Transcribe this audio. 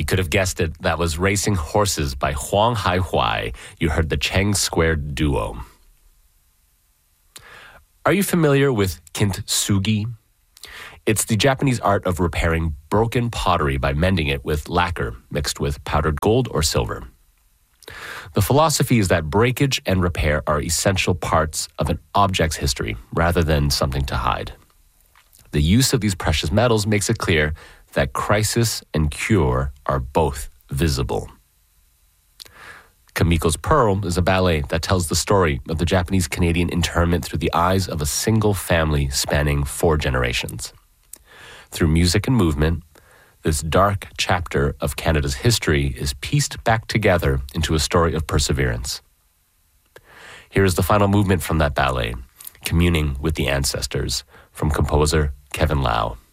You could have guessed it. That was Racing Horses by Huang Haihuai. You heard the Cheng Squared Duo. Are you familiar with kintsugi? It's the Japanese art of repairing broken pottery by mending it with lacquer mixed with powdered gold or silver. The philosophy is that breakage and repair are essential parts of an object's history rather than something to hide. The use of these precious metals makes it clear that crisis and cure are both visible. Kamiko's Pearl is a ballet that tells the story of the Japanese-Canadian internment through the eyes of a single family spanning 4 generations. Through music and movement, this dark chapter of Canada's history is pieced back together into a story of perseverance. Here is the final movement from that ballet, Communing with the Ancestors, from composer Kevin Lau.